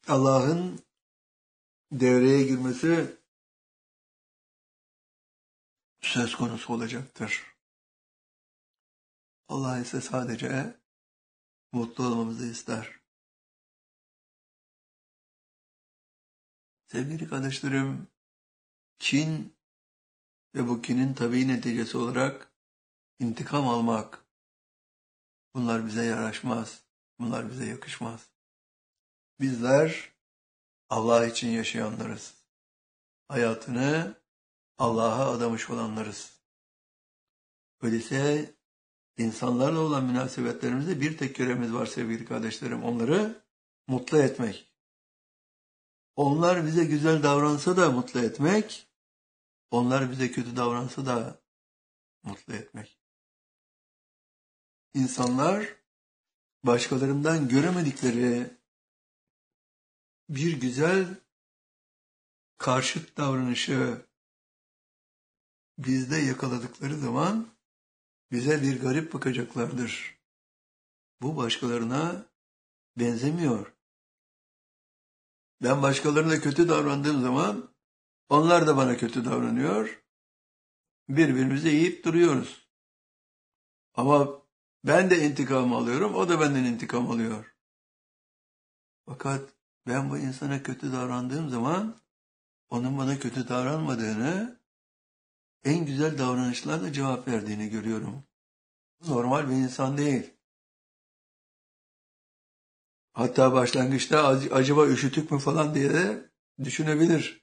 Allah'ın devreye girmesi söz konusu olacaktır. Allah ise sadece mutlu olmamızı ister. Sevgili kardeşlerim, kin ve bu kinin tabii neticesi olarak intikam almak, bunlar bize yaraşmaz, bunlar bize yakışmaz. Bizler Allah için yaşayanlarız. Hayatını Allah'a adamış olanlarız. Öyleyse insanlarla olan münasebetlerimizde bir tek görevimiz var sevgili kardeşlerim. Onları mutlu etmek. Onlar bize güzel davransa da mutlu etmek, onlar bize kötü davransa da mutlu etmek. İnsanlar başkalarından göremedikleri bir güzel karşıt davranışı bizde yakaladıkları zaman bize bir garip bakacaklardır. Bu başkalarına benzemiyor. Ben başkalarına kötü davrandığım zaman onlar da bana kötü davranıyor. Birbirimizi yiyip duruyoruz. Ama ben de intikam alıyorum, o da benden intikam alıyor. Fakat ben bu insana kötü davrandığım zaman onun bana kötü davranmadığını, en güzel davranışlarla cevap verdiğini görüyorum. Normal bir insan değil. Hatta başlangıçta acaba üşütük mü falan diye de düşünebilir.